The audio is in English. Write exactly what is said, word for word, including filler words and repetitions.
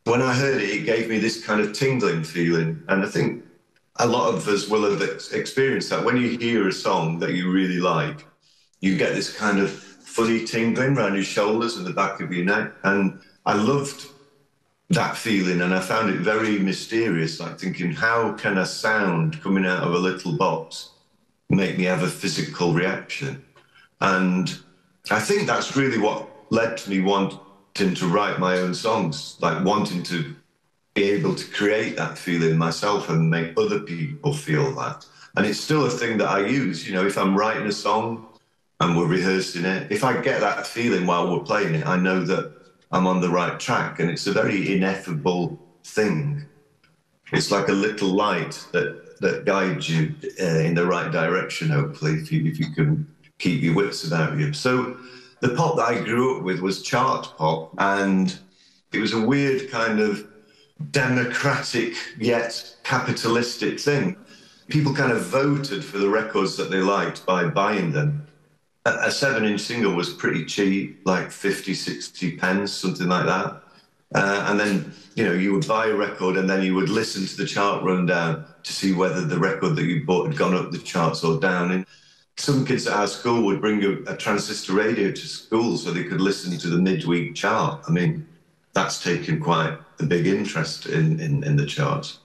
When I heard it, it gave me this kind of tingling feeling. And I think a lot of us will have ex- experienced that. When you hear a song that you really like, you get this kind of funny tingling around your shoulders and the back of your neck. And I loved that feeling, and I found it very mysterious, like thinking, how can a sound coming out of a little box make me have a physical reaction? And I think that's really what led to me wanting to write my own songs, like wanting to be able to create that feeling myself and make other people feel that. And it's still a thing that I use. You know, if I'm writing a song and we're rehearsing it, if I get that feeling while we're playing it, I know that I'm on the right track. And it's a very ineffable thing. It's like a little light that, that guides you uh, in the right direction, hopefully, if you, if you can keep your wits about you. So the pop that I grew up with was chart pop, and it was a weird kind of democratic yet capitalistic thing. People kind of voted for the records that they liked by buying them. A seven-inch single was pretty cheap, like fifty, sixty pence, something like that. Uh, and then, you know, you would buy a record and then you would listen to the chart rundown to see whether the record that you bought had gone up the charts or down. And some kids at our school would bring a, a transistor radio to school so they could listen to the midweek chart. I mean, that's taken quite a big interest in, in, in the charts.